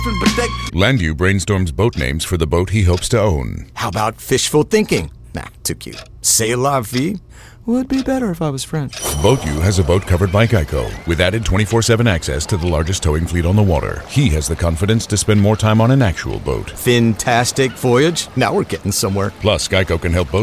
Landu brainstorms boat names for the boat he hopes to own. How about fishful thinking? Nah, too cute. C'est la vie? Would be better if I was French. BoatU has a boat covered by Geico, with added 24/7 access to the largest towing fleet on the water. He has the confidence to spend more time on an actual boat. Fantastic voyage. Now we're getting somewhere. Plus, Geico can help boat